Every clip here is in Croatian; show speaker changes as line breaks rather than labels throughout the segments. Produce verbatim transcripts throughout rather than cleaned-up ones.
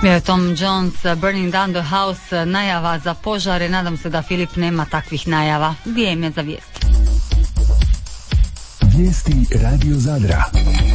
Bio je Tom Jones, Burning Down the House, najava za požare. Nadam se da Filip nema takvih najava. Vrijeme za vijesti.
Vijesti Radio Zadra.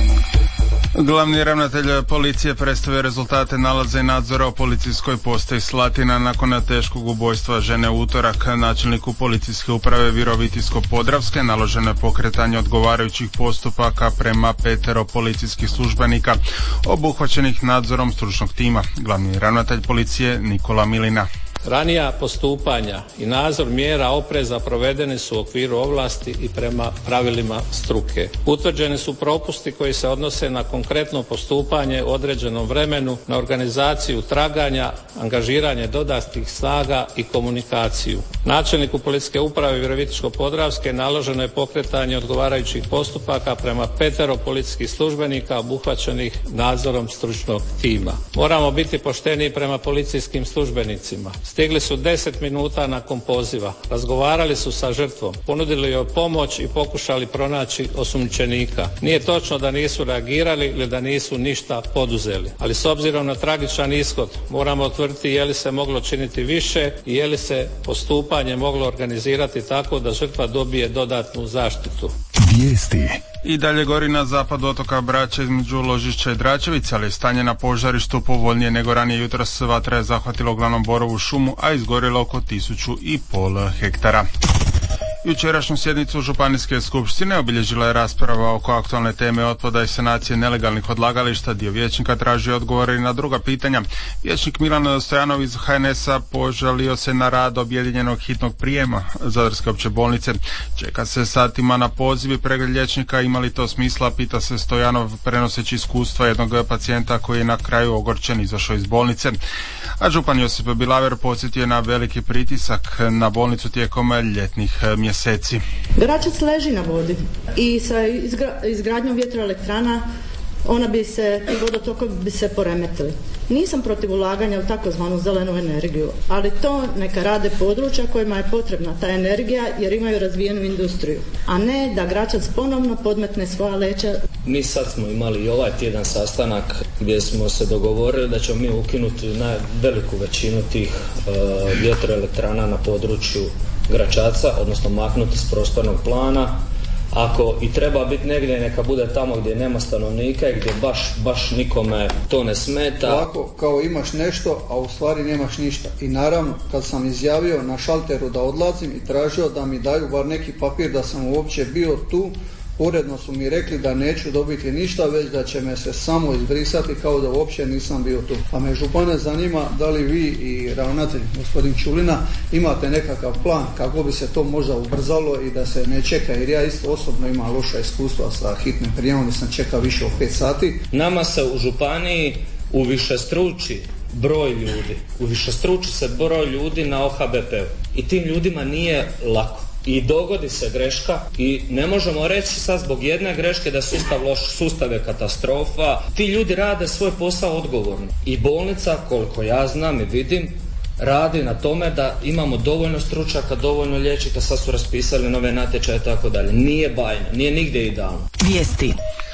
Glavni ravnatelj policije predstavio rezultate nalaza i nadzora o policijskoj postaji Slatina nakon teškog ubojstva žene u utorak. Načelniku policijske uprave Virovitičko-podravske naloženo je pokretanje odgovarajućih postupaka prema petero policijskih službenika obuhvaćenih nadzorom stručnog tima. Glavni ravnatelj policije Nikola Milina.
Ranija postupanja i nadzor mjera opreza provedeni su u okviru ovlasti i prema pravilima struke. Utvrđeni su propusti koji se odnose na konkretno postupanje u određenom vremenu, na organizaciju traganja, angažiranje dodatnih snaga i komunikaciju. Načelniku policijske uprave Virovitičko-podravske naloženo je pokretanje odgovarajućih postupaka prema petero policijskih službenika obuhvaćenih nadzorom stručnog tima. Moramo biti pošteni prema policijskim službenicima. Stigli su deset minuta nakon poziva, razgovarali su sa žrtvom, ponudili joj pomoć i pokušali pronaći osumnjičenika. Nije točno da nisu reagirali ili da nisu ništa poduzeli, ali s obzirom na tragičan ishod moramo utvrditi je li se moglo činiti više i je li se postupanje moglo organizirati tako da žrtva dobije dodatnu zaštitu.
Vijesti.
I dalje gori na zapadu otoka Brača između Ložišća i Dračevice, ali je stanje na požarištu povoljnije nego ranije jutros. Vatra je zahvatila uglavnom borovu šumu, a izgorila oko tisuću i pol hektara. Jučerašnju sjednicu Županijske skupštine obilježila je rasprava oko aktualne teme otpada i sanacije nelegalnih odlagališta. Dio vijećnika traži odgovore i na druga pitanja. Vijećnik Milan Stojanov iz H N S-a požalio se na rad objedinjenog hitnog prijema Zadarske opće bolnice. Čeka se satima na poziv i pregled liječnika. Ima li to smisla, pita se Stojanov prenoseći iskustva jednog pacijenta koji je na kraju ogorčen izašao iz bolnice. A župan Josip Bilaver podsjetio na veliki pritisak na bolnicu tijekom ljetnih mjeseci.
Gračac leži na vodi i sa izgra, izgradnjom vjetroelektrana ona bi se, ti vodotokovi bi se poremetili. Nisam protiv ulaganja u takozvanu zelenu energiju, ali to neka rade područja kojima je potrebna ta energija jer imaju razvijenu industriju, a ne da Gračac ponovno podmetne svoja leća.
Mi sad smo imali i ovaj tjedan sastanak gdje smo se dogovorili da ćemo mi ukinuti na veliku većinu tih uh, vjetroelektrana na području Gračaca, odnosno maknuti s prostornog plana. Ako i treba biti negdje, neka bude tamo gdje nema stanovnika i gdje baš, baš nikome to ne smeta.
Ovako, kao imaš nešto, a u stvari nemaš ništa. I naravno, kad sam izjavio na šalteru da odlazim i tražio da mi daju bar neki papir da sam uopće bio tu, uredno su mi rekli da neću dobiti ništa, već da će me se samo izbrisati kao da uopće nisam bio tu. Pa me župane zanima da li vi i ravnatelj, gospodin Čulina, imate nekakav plan kako bi se to možda ubrzalo i da se ne čeka, jer ja isto osobno imam loša iskustva sa hitnim prijemom, sam čekao više od pet sati.
Nama se u županiji uvišestruči broj ljudi, uvišestruči se broj ljudi na O H B P-u i tim ljudima nije lako. I dogodi se greška i ne možemo reći sad zbog jedne greške da sustav loš, sustav je katastrofa. Ti ljudi rade svoj posao odgovorno. I bolnica, koliko ja znam i vidim, radi na tome da imamo dovoljno stručaka, dovoljno liječnika, sad su raspisali nove natječaje i tako dalje. Nije bajno, nije nigdje idealno.
Vijesti.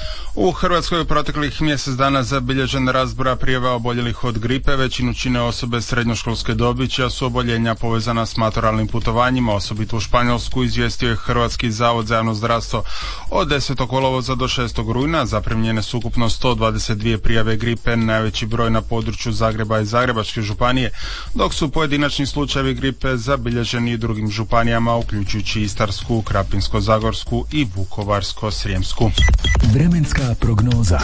U Hrvatskoj u proteklih mjesec dana zabilježen rast broja prijava oboljelih od gripe. Većinu čine osobe srednjoškolske dobi čija su oboljenja povezana s maturalnim putovanjima, osobito u Španjolsku, izvijestio je Hrvatski zavod za javno zdravstvo. Od desetog kolovoza do šestog rujna zaprimljene su ukupno sto dvadeset dvije prijave gripe, najveći broj na području Zagreba i Zagrebačke županije, dok su pojedinačni slučajevi gripe zabilježeni i drugim županijama, uključujući Istarsku, Krapinsko-zagorsku i Vukovarsko-srijemsku.
Vremenska prognoza.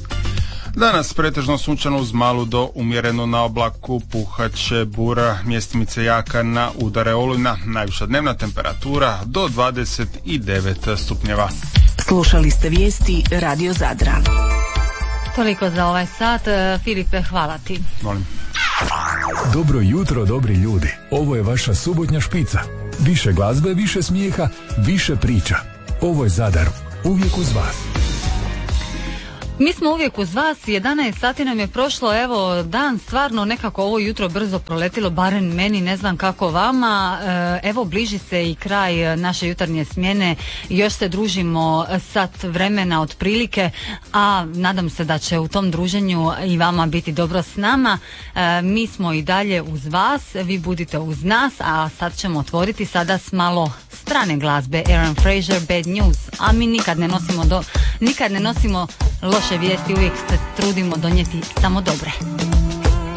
Danas pretežno sunčano uz malu do umjereno na oblaku, puhat će bura, mjestimice jaka na udare olujna, najviša dnevna temperatura do dvadeset devet stupnjeva.
Slušali ste vijesti Radio Zadra.
Toliko za ovaj sat. Filipe, hvala ti.
Molim.
Dobro jutro, dobri ljudi. Ovo je vaša subotnja špica. Više glazbe, više smijeha, više priča. Ovo je Zadar. Uvijek uz vas.
Mi smo uvijek uz vas, jedanaest sati nam je prošlo, evo dan stvarno nekako ovo jutro brzo proletilo, barem meni, ne znam kako vama. Evo bliži se i kraj naše jutarnje smjene, još se družimo sat vremena otprilike, a nadam se da će u tom druženju i vama biti dobro s nama. Mi smo i dalje uz vas, vi budite uz nas, a sad ćemo otvoriti sada s malo strane glazbe. Aaron Fraser, Bad News, a mi nikad ne nosimo do, nikad ne nosimo loše vijesti, uvijek se trudimo donijeti samo dobre.